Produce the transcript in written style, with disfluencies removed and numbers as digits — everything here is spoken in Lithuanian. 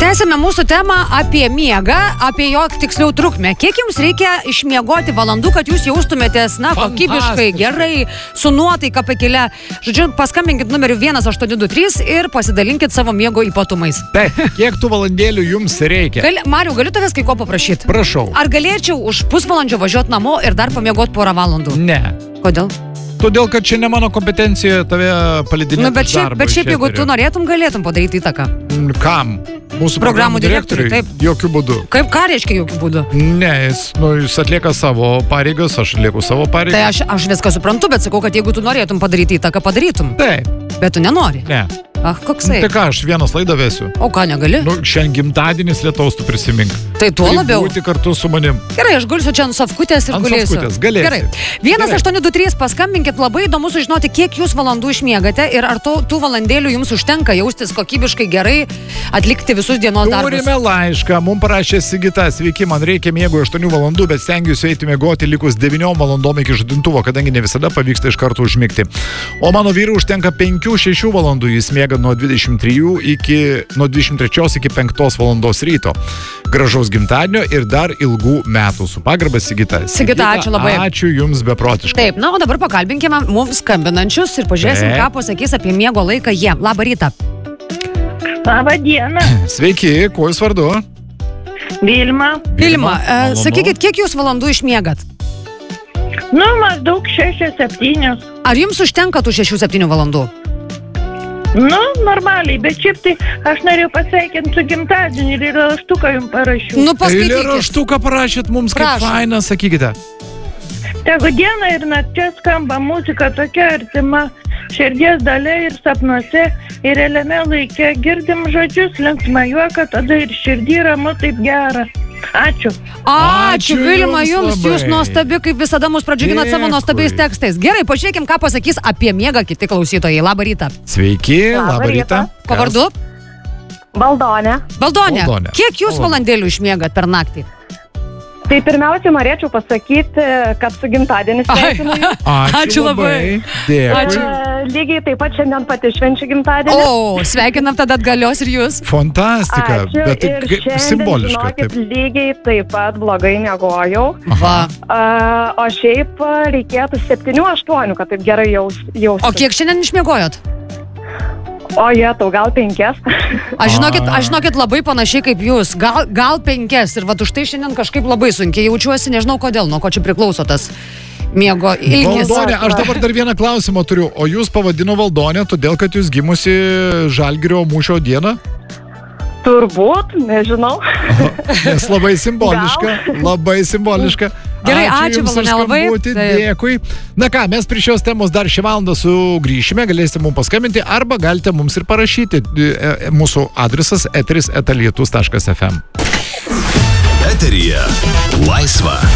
Tęsime mūsų temą apie miegą, apie jo tiksliau trukmę. Kiek jums reikia išmiegoti valandų, kad jūs jaustumėtės, kokybiškai, gerai, su nuotaika pakilę? Žodžiu, paskambinkit numeriu 1823 ir pasidalinkit savo miego ypatumais. Taip, kiek tų valandėlių jums reikia? Mariau, galiu tavęs kai ko paprašyti? Prašau. Ar galėčiau už pusvalandžio važiuoti namo ir dar pamiegoti porą valandų? Ne. Kodėl? Todėl, kad čia ne mano kompetencija tave palidinėti darbą. Bet šiaip, jeigu tu norėtum, galėtum padaryti įtaką. Kam? Mūsų programų direktoriui, taip. Jokių būdų. Ką reiškia jokių būdų? Ne, jis atlieka savo pareigas, aš atlieku savo pareigas. Tai aš viską suprantu, bet sakau, kad jeigu tu norėtum padaryti įtaką, padarytum. Taip. Bet tu nenori. Ne. Koksai? Tai ką, aš vienas laidą vesiu. O ką, negali? Šiandien gimtadienis lietaus tu prisimink. Tai tuo labiau. Būti kartu su manim. Gerai, aš gulsiu čia ant sofkutės ir gulėsiu. Ant sofkutės, galėsi. Gerai. 1823 paskambinkit, labai įdomu sužinoti, kiek jūs valandų išmiegate ir ar tų valandėlių jums užtenka jaustis kokybiškai gerai, atlikti visus dienos darbus. Turime laišką, mums parašė Sigita, sveiki, man reikia miego 8 valandų, bet stengiuosi eiti miegoti likus 9 valandom iki žadintuvo, kadangi ne visada pavyksta iš karto užmigti. O mano vyrui užtenka 5-6 valandų, jis miega nuo 23 iki 5 valandos ryto. Gražaus gimtadienio ir dar ilgų metų. Su pagarba, Sigita. Sigita, ačiū labai. Ačiū jums beprotiškai. Taip, o dabar pakalbinkime mums skambinančius ir pažiūrėsim, ką pasakys apie miego laiką jie. Labą rytą. Labą dieną. Sveiki, kuo jūs vardu? Vilma. Vilma, sakykit, kiek jūs valandų išmiegat? Maždaug 6-7. Ar jums užtenka tų 6-7 valandų? Normaliai, bet šiaip tai aš norėjau pasveikinti su gimtadieniu ir raštuką jums parašiau. Paskaitykit. Raštuką parašėt mums, kaip faina, sakykite. Tegu dieną ir nakčia skamba muzika tokia artima širdies dalia ir sapnuose ir realiame laike girdim žodžius, linksmą juoką, tada ir širdį ramu taip gera. Ačiū. Ačiū, Vilma, jums jūs nuostabi, kaip visada mus pradžiuginat savo nuostabiais tekstais. Gerai, pažiūrėkim, ką pasakys apie miegą kiti klausytojai. Labą rytą. Sveiki, labą rytą. Ko vardu? Valdonė. Valdonė. Kiek jūs valandėlių išmiegat per naktį? Tai pirmiausia, norėčiau pasakyti, kad su gimtadieniu sveikinu jūs. Ačiū labai. Dėkui. Lygiai taip pat šiandien pati švenčiu gimtadienį. O, sveikinam tada atgalios ir jūs. Fantastika. Ačiū. Bet ir kaip simboliška. Žinokit, lygiai taip pat blogai miegojau. O šiaip reikėtų 7-8, kad taip gerai jaustų. O kiek šiandien išmiegojot? O tau gal 5. Aš žinokit labai panašiai kaip jūs. Gal 5. Ir už tai šiandien kažkaip labai sunkiai jaučiuosi, nežinau kodėl, nuo ko čia priklauso tas miego ilgis. Valdonė, aš dabar dar vieną klausimą turiu. O jūs pavadino Valdonė, todėl, kad jūs gimusi Žalgirio mūšio dieną? Turbūt, nežinau. Nes labai simboliška. Labai simboliška. Gerai, ačiū Valdonė labai. Dėkui. Na ką, mes prie šios temos dar šią valandą sugrįšime, galėsite mums paskambinti arba galite mums ir parašyti. Mūsų adresas eteris@lietus.fm. Eteryje laisva.